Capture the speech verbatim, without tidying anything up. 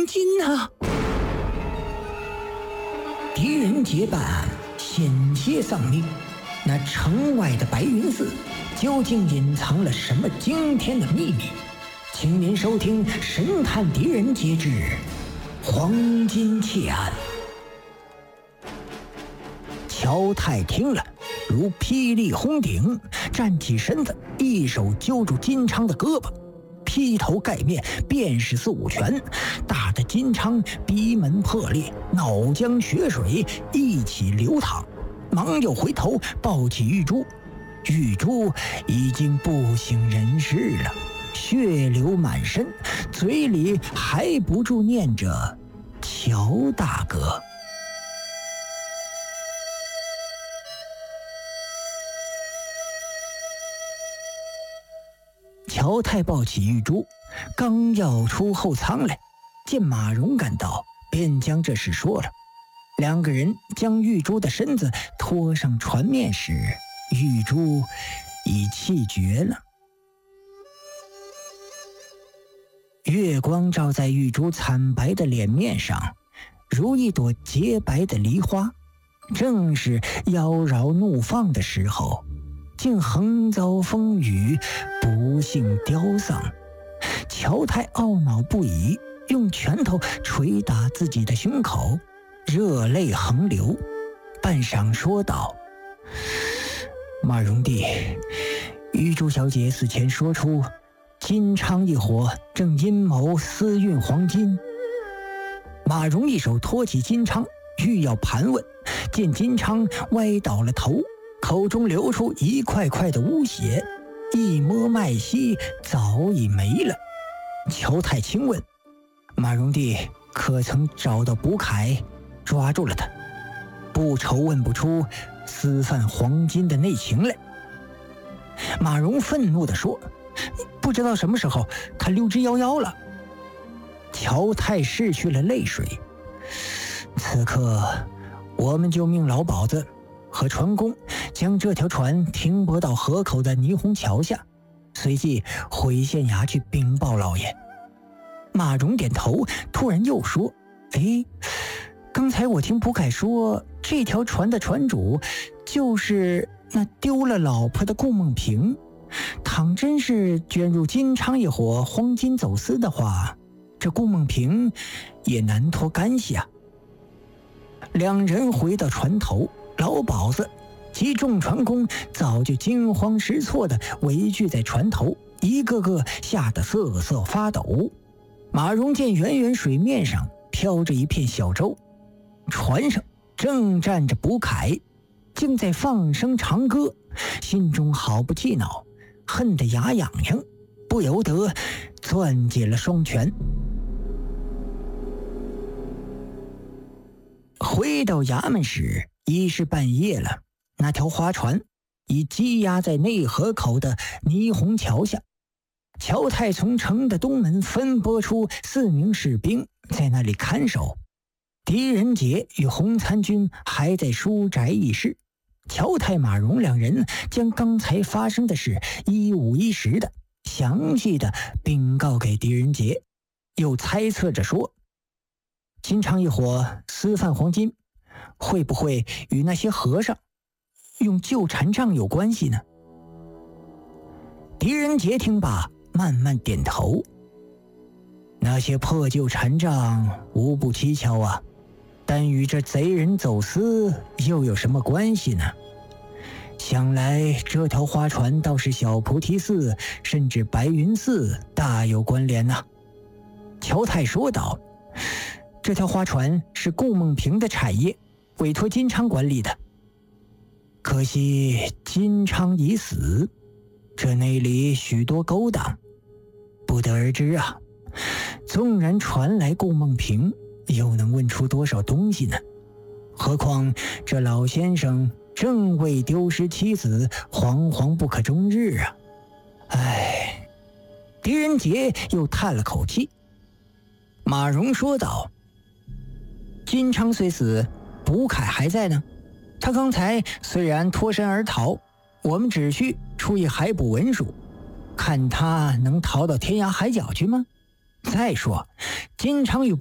黄金呢？狄仁杰办案险些丧命，那城外的白云寺究竟隐藏了什么惊天的秘密？请您收听《神探狄仁杰之黄金窃案》。乔太听了如霹雳轰顶，站起身子，一手揪住金昌的胳膊，劈头盖面便是四五拳，打得金昌鼻门破裂，脑浆血水一起流淌，忙又回头抱起玉珠。玉珠已经不省人事了，血流满身，嘴里还不住念着乔大哥。乔太抱起玉珠，刚要出后舱来，见马荣赶到，便将这事说了。两个人将玉珠的身子拖上船面时，玉珠已气绝了。月光照在玉珠惨白的脸面上，如一朵洁白的梨花，正是妖娆怒放的时候，竟横遭风雨，不幸凋丧。乔太懊恼不已，用拳头捶打自己的胸口，热泪横流，半晌说道：马荣弟，玉珠小姐死前说出金昌一伙正阴谋私运黄金。马荣一手托起金昌，欲要盘问，见金昌歪倒了头，口中流出一块块的污血，一摸脉息早已没了。乔太清问：马荣弟可曾找到卜凯，抓住了他？不愁问不出私贩黄金的内情来。马荣愤怒地说：不知道什么时候他溜之夭夭了。乔太拭去了泪水：此刻我们就命老鸨子和船工将这条船停泊到河口的霓虹桥下，随即回县衙去禀报老爷。马荣点头，突然又说：哎，刚才我听卜凯说，这条船的船主就是那丢了老婆的顾梦萍，倘真是卷入金昌一伙黄金走私的话，这顾梦萍也难脱干系啊。两人回到船头，老鸨子及众船工早就惊慌失措地围聚在船头，一个个吓得瑟瑟发抖。马荣见远远水面上飘着一片小舟，船上正站着卜凯，竟在放声长歌，心中好不气恼，恨得牙痒痒，不由得攥紧了双拳。回到衙门时已是半夜了，那条花船已积压在内河口的霓虹桥下。乔太从城的东门分拨出四名士兵在那里看守，狄仁杰与洪参军还在书宅议事。乔太、马荣两人将刚才发生的事一五一十的详细的禀告给狄仁杰，又猜测着说，金昌一伙私贩黄金，会不会与那些和尚用旧禅杖有关系呢？狄仁杰听罢慢慢点头：那些破旧禅杖无不蹊跷啊，但与这贼人走私又有什么关系呢？想来这条花船倒是小菩提寺甚至白云寺大有关联呐、啊。乔太说道：这条花船是顾梦萍的产业，委托金昌管理的。可惜金昌已死，这内里许多勾当，不得而知啊。纵然传来顾梦萍，又能问出多少东西呢？何况这老先生正为丢失妻子惶惶不可终日啊！唉，狄仁杰又叹了口气。马荣说道：金昌虽死，卜凯还在呢。他刚才虽然脱身而逃，我们只需出一海捕文书，看他能逃到天涯海角去吗？再说金昌与